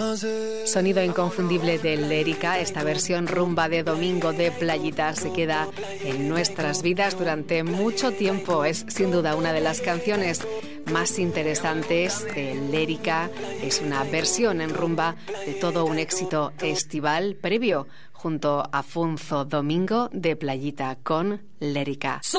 Sonido inconfundible de Lérica. Esta versión rumba de Domingo de Playita se queda en nuestras vidas durante mucho tiempo. Es sin duda una de las canciones más interesantes de Lérica. Es una versión en rumba de todo un éxito estival previo junto a Funzo. Domingo de Playita con Lérica.